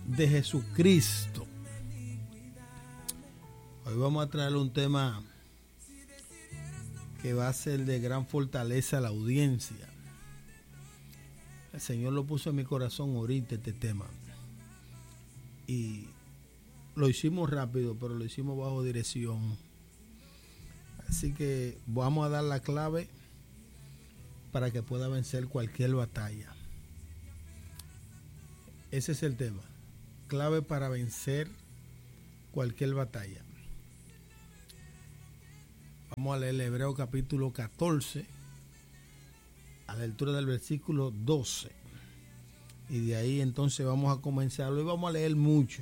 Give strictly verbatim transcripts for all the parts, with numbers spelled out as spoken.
de Jesucristo. Hoy vamos a traer un tema que va a ser de gran fortaleza a la audiencia. El Señor lo puso en mi corazón ahorita este tema. Y lo hicimos rápido, pero lo hicimos bajo dirección. Así que vamos a dar la clave para que pueda vencer cualquier batalla. Ese es el tema. Clave para vencer cualquier batalla. Vamos a leer Hebreo capítulo catorce, a la altura del versículo doce. Y de ahí entonces vamos a comenzarlo y vamos a leer mucho.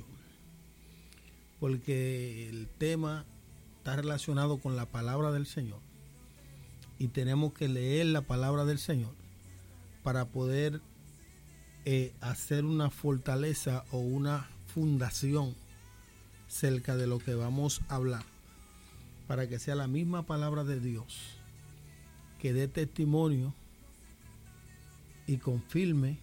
Porque el tema está relacionado con la palabra del Señor. Y tenemos que leer la palabra del Señor para poder eh, hacer una fortaleza o una fundación cerca de lo que vamos a hablar. Para que sea la misma palabra de Dios que dé testimonio y confirme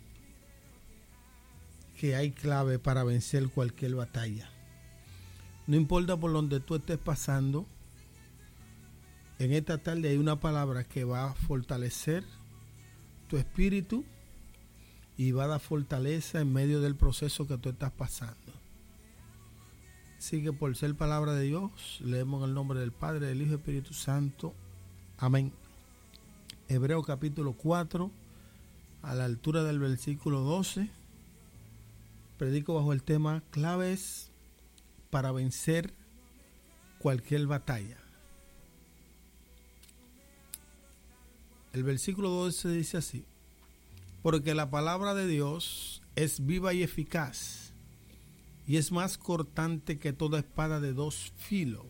que hay clave para vencer cualquier batalla. No importa por donde tú estés pasando, en esta tarde hay una palabra que va a fortalecer tu espíritu y va a dar fortaleza en medio del proceso que tú estás pasando. Así que por ser palabra de Dios, leemos en el nombre del Padre, del Hijo y del Espíritu Santo. Amén. Hebreo capítulo cuatro, a la altura del versículo doce. Predico bajo el tema claves para vencer cualquier batalla. El versículo doce dice así: porque la palabra de Dios es viva y eficaz, y es más cortante que toda espada de dos filos,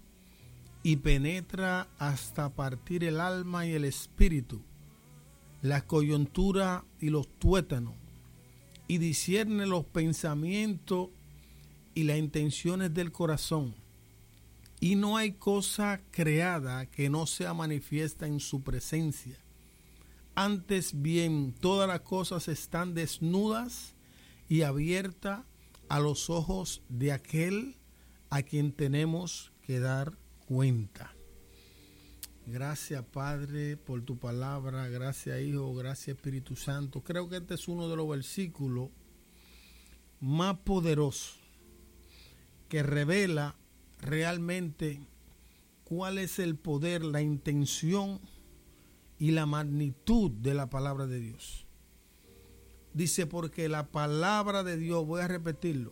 y penetra hasta partir el alma y el espíritu, la coyuntura y los tuétanos, y discierne los pensamientos y las intenciones del corazón. Y no hay cosa creada que no sea manifiesta en su presencia. Antes bien, todas las cosas están desnudas y abiertas a los ojos de aquel a quien tenemos que dar cuenta. Gracias, Padre, por tu palabra. Gracias, Hijo. Gracias, Espíritu Santo. Creo que este es uno de los versículos más poderosos que revela realmente cuál es el poder, la intención y la magnitud de la palabra de Dios. Dice, porque la palabra de Dios, voy a repetirlo,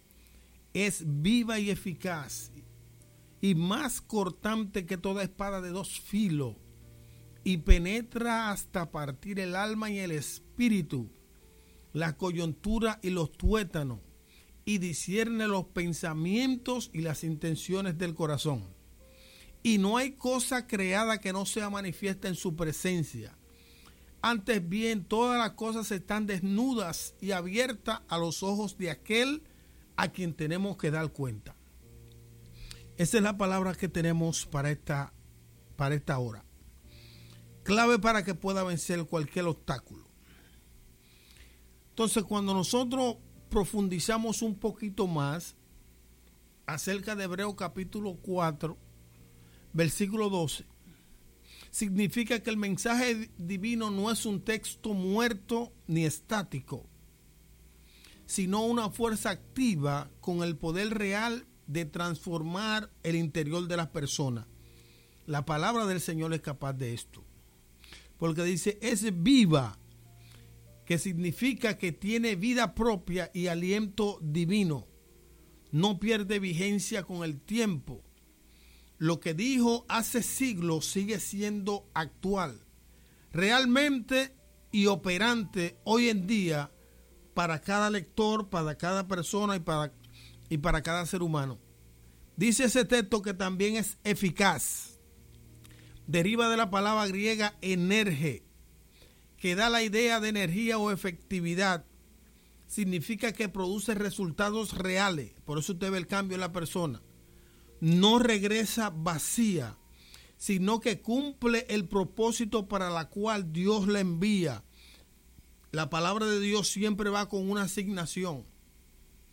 es viva y eficaz y más cortante que toda espada de dos filos, y penetra hasta partir el alma y el espíritu, la coyuntura y los tuétanos, y discierne los pensamientos y las intenciones del corazón. Y no hay cosa creada que no sea manifiesta en su presencia. Antes bien, todas las cosas están desnudas y abiertas a los ojos de aquel a quien tenemos que dar cuenta. Esa es la palabra que tenemos para esta, para esta hora. Clave para que pueda vencer cualquier obstáculo. Entonces, cuando nosotros profundizamos un poquito más acerca de Hebreo capítulo cuatro, versículo doce, significa que el mensaje divino no es un texto muerto ni estático, sino una fuerza activa con el poder real de transformar el interior de las personas. La palabra del Señor es capaz de esto, porque dice es viva, que significa que tiene vida propia y aliento divino, no pierde vigencia con el tiempo. Lo que dijo hace siglos sigue siendo actual, realmente y operante hoy en día para cada lector, para cada persona y para, y para cada ser humano. Dice ese texto que también es eficaz. Deriva de la palabra griega energe, que da la idea de energía o efectividad. Significa que produce resultados reales. Por eso usted ve el cambio en la persona. No regresa vacía, sino que cumple el propósito para la cual Dios la envía. La palabra de Dios siempre va con una asignación.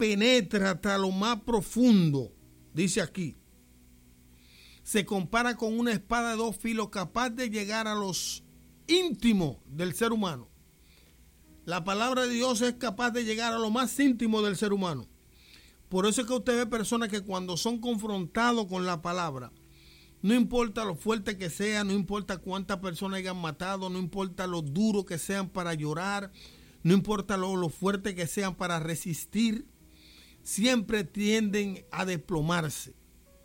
penetra hasta lo más profundo, dice aquí. Se compara con una espada de dos filos capaz de llegar a los íntimos del ser humano. La palabra de Dios es capaz de llegar a lo más íntimo del ser humano. Por eso es que usted ve personas que cuando son confrontados con la palabra, no importa lo fuerte que sea, no importa cuántas personas hayan matado, no importa lo duro que sean para llorar, no importa lo, lo fuerte que sean para resistir, siempre tienden a desplomarse,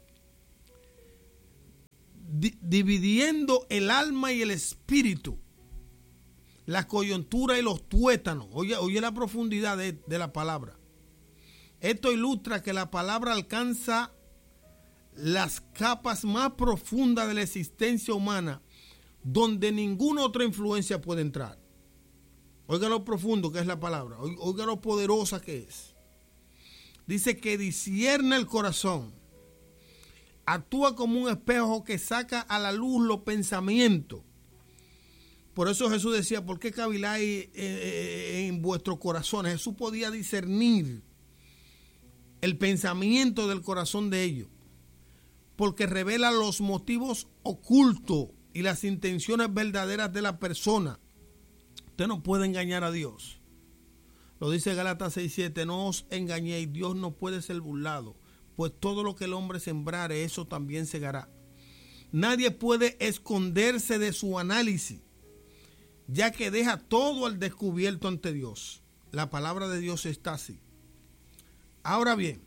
Di- dividiendo el alma y el espíritu, la coyuntura y los tuétanos. Oye, oye la profundidad de, de la palabra. Esto ilustra que la palabra alcanza las capas más profundas de la existencia humana, donde ninguna otra influencia puede entrar. Oiga lo profundo que es la palabra, oiga lo poderosa que es. Dice que discierne el corazón, actúa como un espejo que saca a la luz los pensamientos. Por eso Jesús decía, ¿por qué caviláis en vuestros corazones? Jesús podía discernir el pensamiento del corazón de ellos, porque revela los motivos ocultos y las intenciones verdaderas de la persona. Usted no puede engañar a Dios. Lo dice Gálatas seis siete, no os engañéis, Dios no puede ser burlado, pues todo lo que el hombre sembrare, eso también segará. Nadie puede esconderse de su análisis, ya que deja todo al descubierto ante Dios. La palabra de Dios está así. Ahora bien,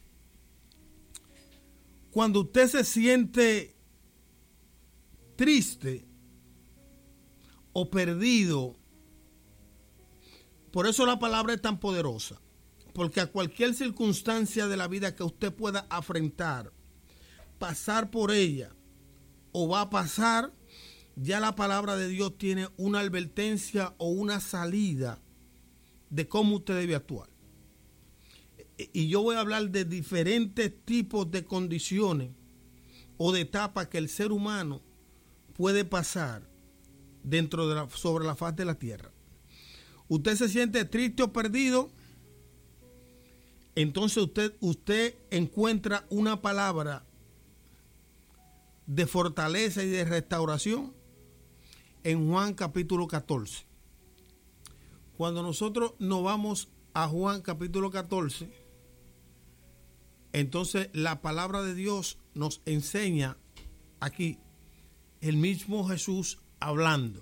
cuando usted se siente triste o perdido, por eso la palabra es tan poderosa, porque a cualquier circunstancia de la vida que usted pueda afrontar, pasar por ella o va a pasar, ya la palabra de Dios tiene una advertencia o una salida de cómo usted debe actuar. Y yo voy a hablar de diferentes tipos de condiciones o de etapas que el ser humano puede pasar dentro de la, sobre la faz de la tierra. Usted se siente triste o perdido, entonces usted, usted encuentra una palabra de fortaleza y de restauración en Juan capítulo catorce. Cuando nosotros nos vamos a Juan capítulo catorce, entonces la palabra de Dios nos enseña aquí el mismo Jesús hablando.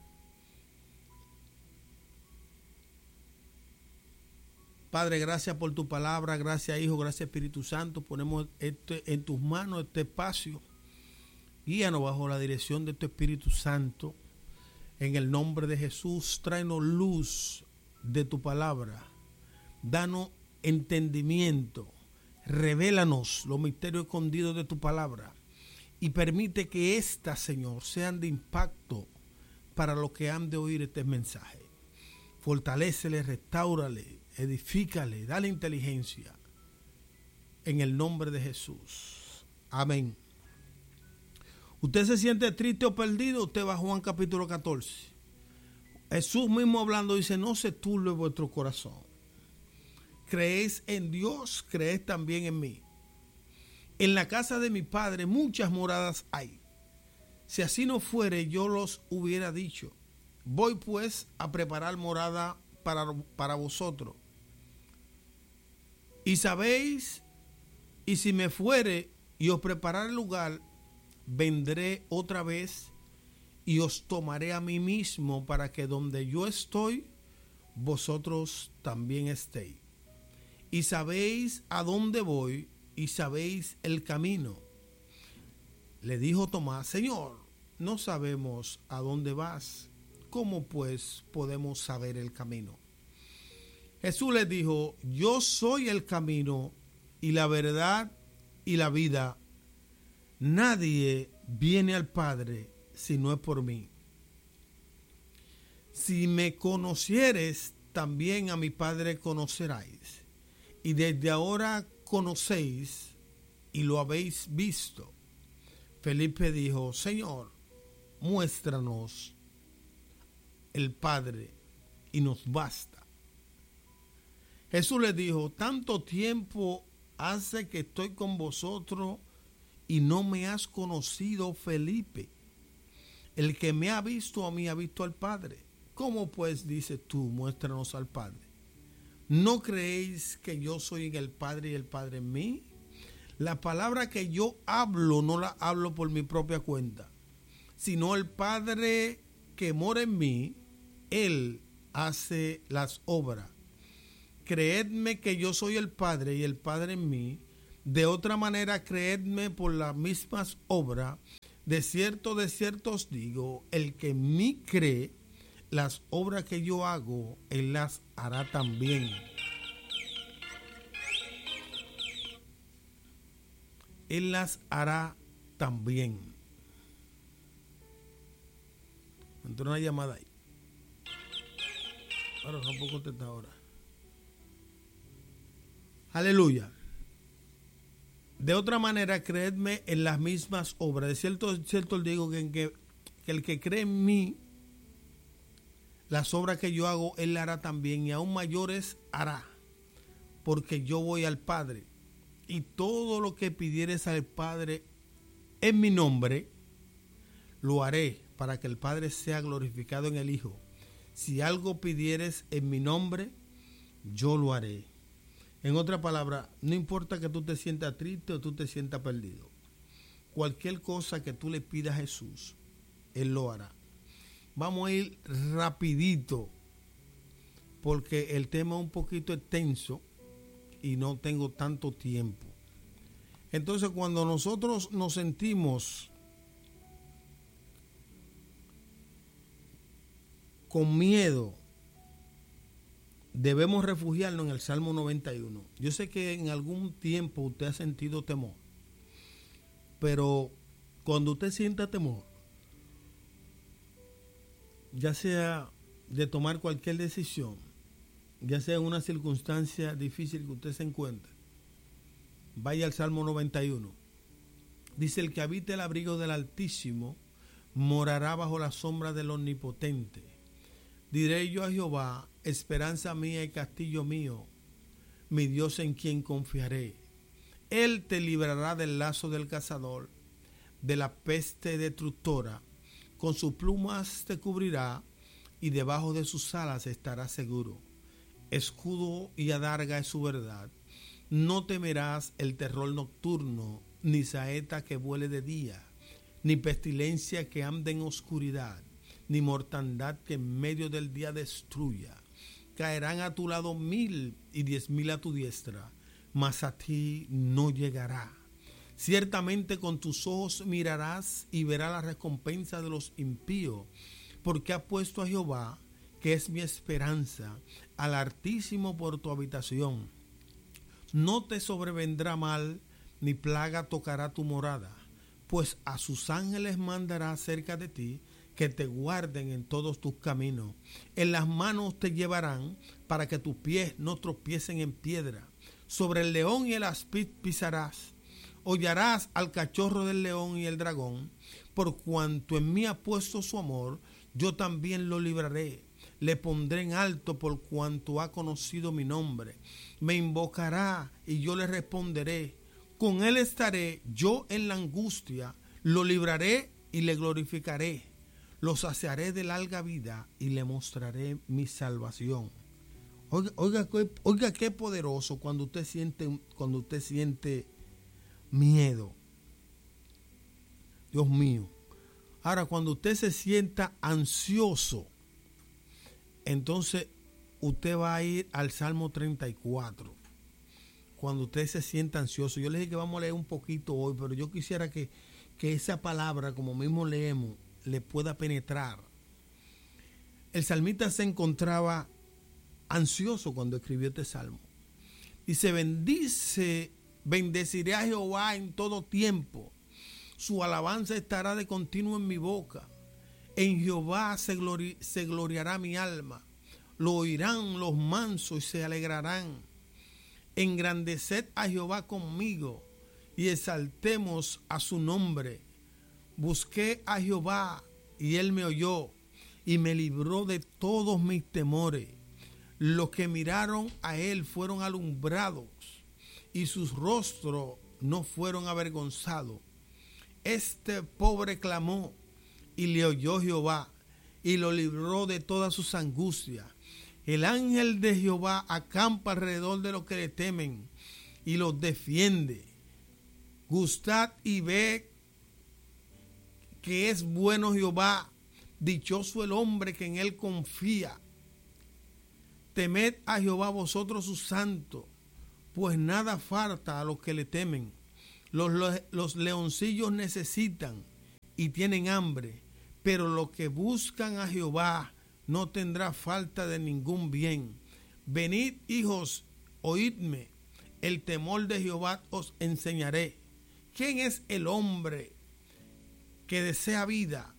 Padre, gracias por tu palabra, gracias Hijo, gracias Espíritu Santo. Ponemos este, en tus manos este espacio. Guíanos bajo la dirección de tu Espíritu Santo. En el nombre de Jesús, tráenos luz de tu palabra. Danos entendimiento. Revélanos los misterios escondidos de tu palabra. Y permite que éstas, Señor, sean de impacto para los que han de oír este mensaje. Fortalécele, restáurale, edifícale, dale inteligencia. En el nombre de Jesús. Amén. Usted se siente triste o perdido, usted va a Juan capítulo catorce. Jesús mismo hablando dice, no se turbe vuestro corazón. Creéis en Dios, creéis también en mí. En la casa de mi Padre muchas moradas hay. Si así no fuere, yo los hubiera dicho. Voy pues a preparar morada para, para vosotros. Y sabéis, y si me fuere y os preparar el lugar, vendré otra vez y os tomaré a mí mismo para que donde yo estoy, vosotros también estéis. Y sabéis a dónde voy y sabéis el camino. Le dijo Tomás, Señor, no sabemos a dónde vas. ¿Cómo pues podemos saber el camino? Jesús les dijo, yo soy el camino y la verdad y la vida. Nadie viene al Padre si no es por mí. Si me conocieres, también a mi Padre conoceráis. Y desde ahora conocéis y lo habéis visto. Felipe dijo, Señor, muéstranos el Padre y nos basta. Jesús les dijo, tanto tiempo hace que estoy con vosotros y no me has conocido, Felipe. El que me ha visto a mí ha visto al Padre. ¿Cómo pues dices tú, muéstranos al Padre? ¿No creéis que yo soy en el Padre y el Padre en mí? La palabra que yo hablo no la hablo por mi propia cuenta, sino el Padre que mora en mí, Él hace las obras. Creedme que yo soy el Padre y el Padre en mí. De otra manera, creedme por las mismas obras. De cierto, de cierto os digo, el que en mí cree, las obras que yo hago, Él las hará también. Él las hará también. Entró una llamada ahí. Ahora no puedo contestar ahora. Aleluya. De otra manera, creedme en las mismas obras. De cierto, de cierto os digo que, que, que el que cree en mí, las obras que yo hago, Él hará también, y aún mayores hará, porque yo voy al Padre. Y todo lo que pidieres al Padre en mi nombre, lo haré, para que el Padre sea glorificado en el Hijo. Si algo pidieres en mi nombre, yo lo haré. En otra palabra, no importa que tú te sientas triste o tú te sientas perdido. Cualquier cosa que tú le pidas a Jesús, Él lo hará. Vamos a ir rapidito, porque el tema es un poquito extenso y no tengo tanto tiempo. Entonces, cuando nosotros nos sentimos con miedo, debemos refugiarnos en el Salmo noventa y uno. Yo sé que en algún tiempo usted ha sentido temor, pero cuando usted sienta temor, ya sea de tomar cualquier decisión, ya sea en una circunstancia difícil que usted se encuentre, vaya al Salmo noventa y uno. Dice, el que habita el abrigo del Altísimo morará bajo la sombra del Omnipotente. Diré yo a Jehová, esperanza mía y castillo mío, mi Dios en quien confiaré. Él te librará del lazo del cazador, de la peste destructora. Con sus plumas te cubrirá y debajo de sus alas estarás seguro. Escudo y adarga es su verdad. No temerás el terror nocturno, ni saeta que vuele de día, ni pestilencia que ande en oscuridad, ni mortandad que en medio del día destruya. Caerán a tu lado mil y diez mil a tu diestra, mas a ti no llegará. Ciertamente con tus ojos mirarás y verás la recompensa de los impíos, porque has puesto a Jehová, que es mi esperanza, al Altísimo por tu habitación. No te sobrevendrá mal, ni plaga tocará tu morada, pues a sus ángeles mandará cerca de ti, que te guarden en todos tus caminos. En las manos te llevarán, para que tus pies no tropiecen en piedra. Sobre el león y el aspid pisarás. Hollarás al cachorro del león y el dragón. Por cuanto en mí ha puesto su amor, yo también lo libraré. Le pondré en alto por cuanto ha conocido mi nombre. Me invocará y yo le responderé. Con él estaré yo en la angustia. Lo libraré y le glorificaré. Lo saciaré de larga vida y le mostraré mi salvación. Oiga, oiga, oiga qué poderoso cuando usted siente, cuando usted siente miedo. Dios mío. Ahora, cuando usted se sienta ansioso, entonces usted va a ir al Salmo treinta y cuatro. Cuando usted se sienta ansioso, yo le dije que vamos a leer un poquito hoy, pero yo quisiera que, que esa palabra, como mismo leemos, le pueda penetrar. El salmista se encontraba ansioso cuando escribió este salmo. Dice, bendice, bendeciré a Jehová en todo tiempo. Su alabanza estará de continuo en mi boca. En Jehová se, glori- se gloriará mi alma. Lo oirán los mansos y se alegrarán. Engrandeced a Jehová conmigo y exaltemos a su nombre. Busqué a Jehová y él me oyó y me libró de todos mis temores. Los que miraron a él fueron alumbrados y sus rostros no fueron avergonzados. Este pobre clamó y le oyó Jehová y lo libró de todas sus angustias. El ángel de Jehová acampa alrededor de los que le temen y los defiende. Gustad y ved que es bueno Jehová, dichoso el hombre que en él confía. Temed a Jehová vosotros sus santos, pues nada falta a los que le temen. Los, los, los leoncillos necesitan y tienen hambre, pero los que buscan a Jehová no tendrá falta de ningún bien. Venid, hijos, oídme, el temor de Jehová os enseñaré. ¿Quién es el hombre que desea vida,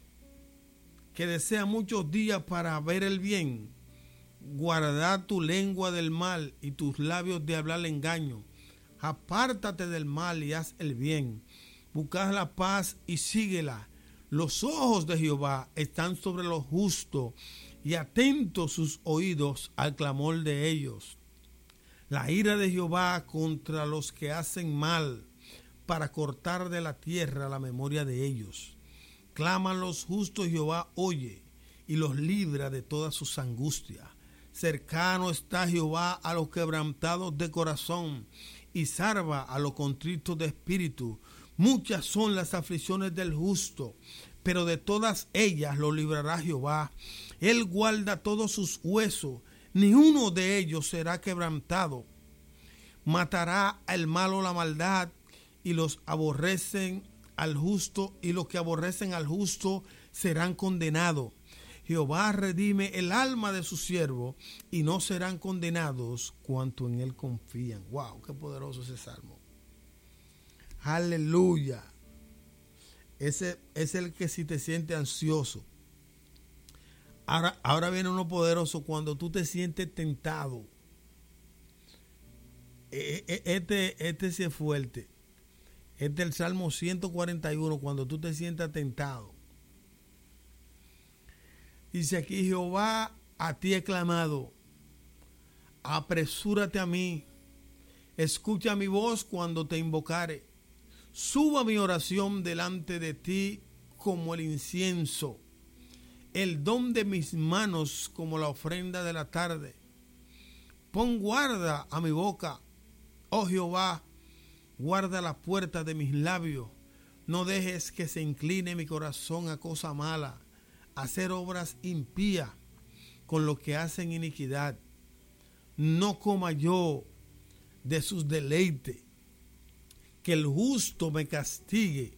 que desea muchos días para ver el bien? Guarda tu lengua del mal y tus labios de hablar engaño. Apártate del mal y haz el bien. Buscad la paz y síguela. Los ojos de Jehová están sobre los justos y atentos sus oídos al clamor de ellos. La ira de Jehová contra los que hacen mal, para cortar de la tierra la memoria de ellos. Claman los justos, Jehová oye y los libra de todas sus angustias. Cercano está Jehová a los quebrantados de corazón y salva a los contritos de espíritu. Muchas son las aflicciones del justo, pero de todas ellas lo librará Jehová. Él guarda todos sus huesos, ni uno de ellos será quebrantado. Matará al malo la maldad, y los aborrecen al justo, y los que aborrecen al justo serán condenados. Jehová redime el alma de su siervo, y no serán condenados cuanto en él confían. Wow, qué poderoso ese salmo. Aleluya. Ese es el que si te sientes ansioso. Ahora, ahora viene uno poderoso cuando tú te sientes tentado. Este, este sí es fuerte. Este es el Salmo ciento cuarenta y uno, cuando tú te sientas tentado. Dice aquí: Jehová, a ti he clamado, apresúrate a mí, escucha mi voz cuando te invocare. Suba mi oración delante de ti como el incienso, el don de mis manos como la ofrenda de la tarde. Pon guarda a mi boca, oh Jehová, guarda la puerta de mis labios. No dejes que se incline mi corazón a cosa mala, a hacer obras impías con los que hacen iniquidad. No coma yo de sus deleites, que el justo me castigue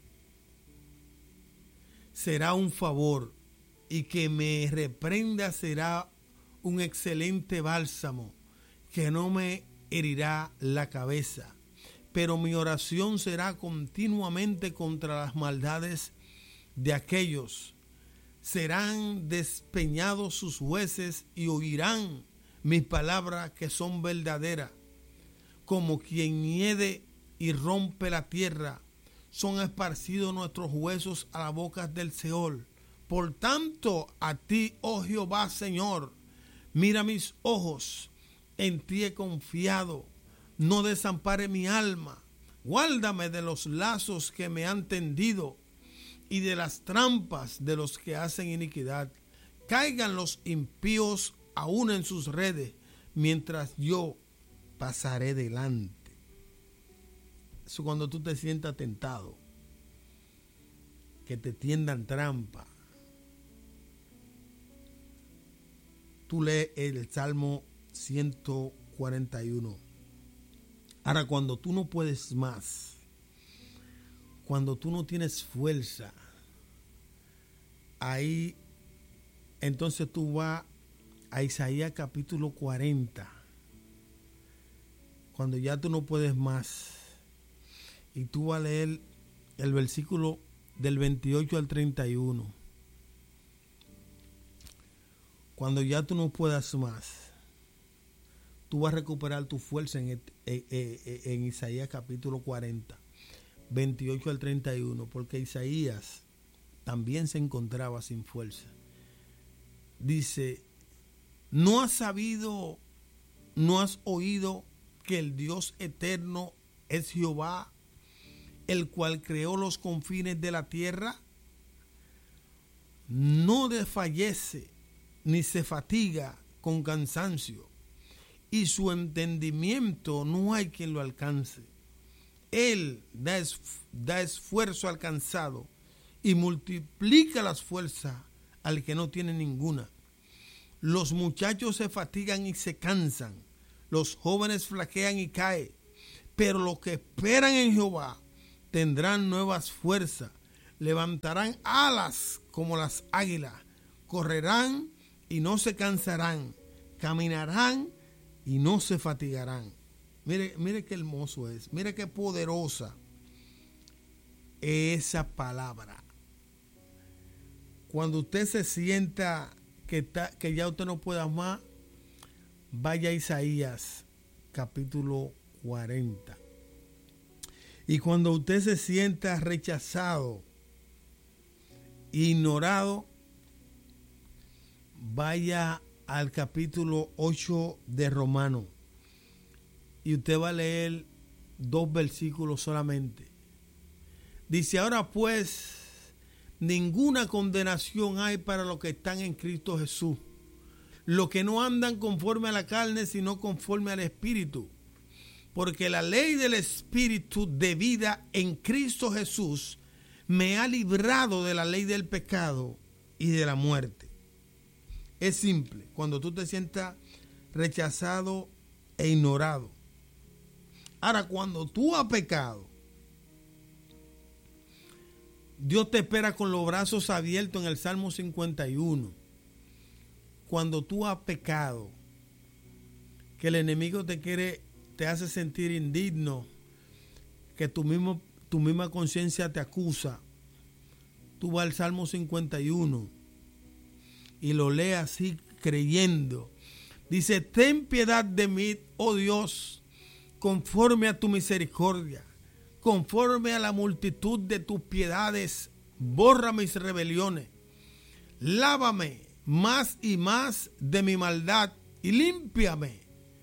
será un favor, y que me reprenda será un excelente bálsamo, que no me herirá la cabeza. Pero mi oración será continuamente contra las maldades de aquellos. Serán despeñados sus jueces y oirán mis palabras, que son verdaderas. Como quien hiede y rompe la tierra, son esparcidos nuestros huesos a las bocas del Seol. Por tanto, a ti, oh Jehová, Señor, mira mis ojos, en ti he confiado. No desampare mi alma. Guárdame de los lazos que me han tendido y de las trampas de los que hacen iniquidad. Caigan los impíos aún en sus redes, mientras yo pasaré delante. Eso cuando tú te sientas tentado, que te tiendan trampa. Tú lees el Salmo ciento cuarenta y uno. Ahora, cuando tú no puedes más, cuando tú no tienes fuerza, ahí entonces tú vas a Isaías capítulo cuarenta, cuando ya tú no puedes más, y tú vas a leer el versículo del veintiocho al treinta y uno. Cuando ya tú no puedas más, tú vas a recuperar tu fuerza en, en, en, en Isaías capítulo cuarenta, veintiocho al treinta y uno, porque Isaías también se encontraba sin fuerza. Dice: ¿No has sabido, no has oído que el Dios eterno es Jehová, el cual creó los confines de la tierra? No desfallece ni se fatiga con cansancio, y su entendimiento no hay quien lo alcance. Él da, es, da esfuerzo al cansado y multiplica las fuerzas al que no tiene ninguna. Los muchachos se fatigan y se cansan, los jóvenes flaquean y caen, pero los que esperan en Jehová tendrán nuevas fuerzas, levantarán alas como las águilas, correrán y no se cansarán, caminarán y no se fatigarán. Mire, mire qué hermoso es, mire qué poderosa es esa palabra. Cuando usted se sienta que, está, que ya usted no pueda más, vaya a Isaías capítulo cuarenta. Y cuando usted se sienta rechazado, ignorado, vaya al capítulo ocho de Romanos. Y usted va a leer dos versículos solamente. Dice: ahora pues, ninguna condenación hay para los que están en Cristo Jesús, los que no andan conforme a la carne, sino conforme al Espíritu. Porque la ley del Espíritu de vida en Cristo Jesús me ha librado de la ley del pecado y de la muerte. Es simple, cuando tú te sientas rechazado e ignorado. Ahora, cuando tú has pecado, Dios te espera con los brazos abiertos en el Salmo cincuenta y uno. Cuando tú has pecado, que el enemigo te quiere, te hace sentir indigno, que tu, mismo, tu misma conciencia te acusa, tú vas al Salmo cincuenta y uno y lo lees así creyendo. Dice: ten piedad de mí, oh Dios, conforme a tu misericordia, conforme a la multitud de tus piedades, borra mis rebeliones. Lávame más y más de mi maldad y límpiame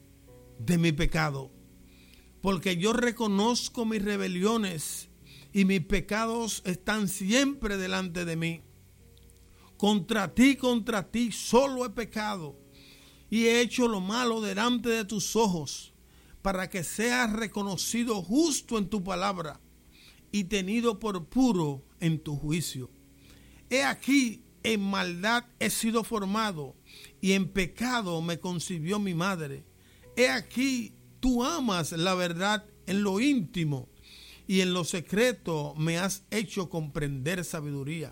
de mi pecado. Porque yo reconozco mis rebeliones y mis pecados están siempre delante de mí. Contra ti, contra ti solo he pecado y he hecho lo malo delante de tus ojos, para que seas reconocido justo en tu palabra y tenido por puro en tu juicio. He aquí, en maldad he sido formado, y en pecado me concibió mi madre. He aquí, tú amas la verdad en lo íntimo, y en lo secreto me has hecho comprender sabiduría.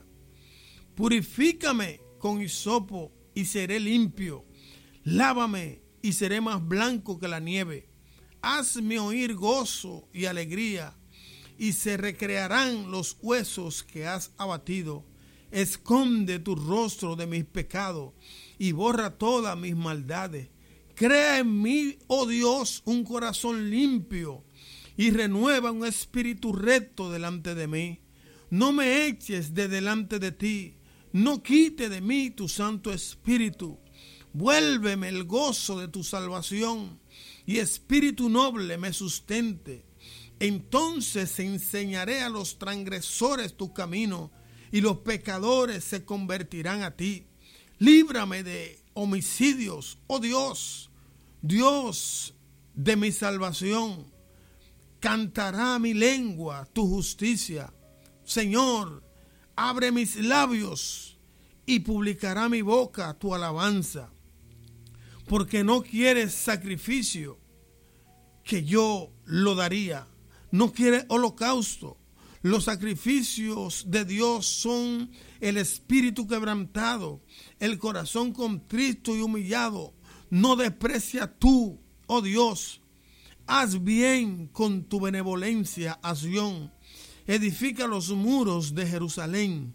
Purifícame con hisopo y seré limpio. Lávame y seré más blanco que la nieve. Hazme oír gozo y alegría, y se recrearán los huesos que has abatido. Esconde tu rostro de mis pecados y borra todas mis maldades. Crea en mí, oh Dios, un corazón limpio y renueva un espíritu recto delante de mí. No me eches de delante de ti, no quite de mí tu Santo Espíritu. Vuélveme el gozo de tu salvación y espíritu noble me sustente. Entonces enseñaré a los transgresores tu camino y los pecadores se convertirán a ti. Líbrame de homicidios, oh Dios, Dios de mi salvación. Cantará mi lengua tu justicia. Señor, abre mis labios y publicará mi boca tu alabanza. Porque no quieres sacrificio, que yo lo daría. No quieres holocausto. Los sacrificios de Dios son el espíritu quebrantado, el corazón contrito y humillado. No desprecia tú, oh Dios. Haz bien con tu benevolencia a Sión. Edifica los muros de Jerusalén.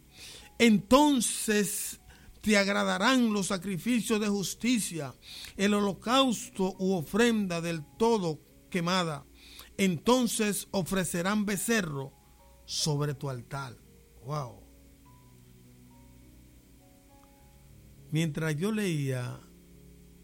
Entonces te agradarán los sacrificios de justicia, el holocausto u ofrenda del todo quemada. Entonces ofrecerán becerro sobre tu altar. Wow. Mientras yo leía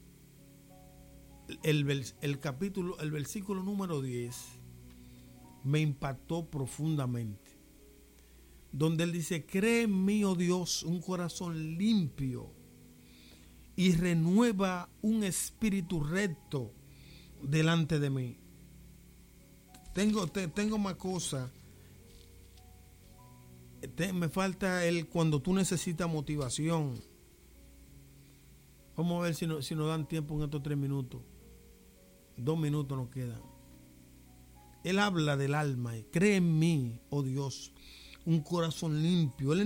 el, el capítulo, el versículo número diez me impactó profundamente, donde él dice: cree en mí, oh Dios, un corazón limpio y renueva un espíritu recto delante de mí. Tengo, te, tengo más cosas. Te, me falta el cuando tú necesitas motivación. Vamos a ver si, no, si nos dan tiempo en estos tres minutos. Dos minutos nos quedan. Él habla del alma. Cree en mí, oh Dios, un corazón limpio. Él